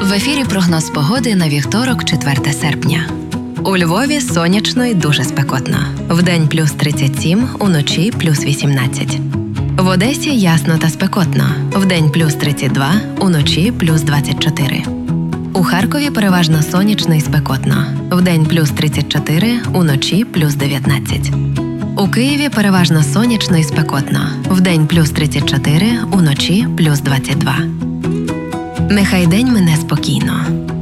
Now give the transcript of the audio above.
В ефірі прогноз погоди на вівторок, 4 серпня. У Львові сонячно і дуже спекотно. Вдень плюс 37, уночі плюс 18. В Одесі ясно та спекотно. Вдень плюс 32, уночі плюс 24. У Харкові переважно сонячно і спекотно. Вдень плюс 34, уночі плюс 19. У Києві переважно сонячно і спекотно. Вдень плюс 34, уночі плюс 22. Нехай день мине спокійно.